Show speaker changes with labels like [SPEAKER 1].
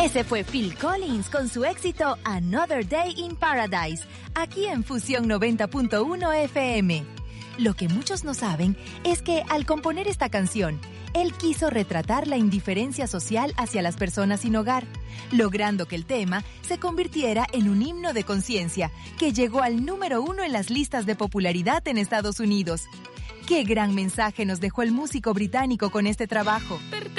[SPEAKER 1] Ese fue Phil Collins con su éxito Another Day in Paradise, aquí en Fusión 90.1 FM. Lo que muchos no saben es que al componer esta canción, él quiso retratar la indiferencia social hacia las personas sin hogar, logrando que el tema se convirtiera en un himno de conciencia que llegó al número 1 en las listas de popularidad en Estados Unidos. ¡Qué gran mensaje nos dejó el músico británico con este trabajo!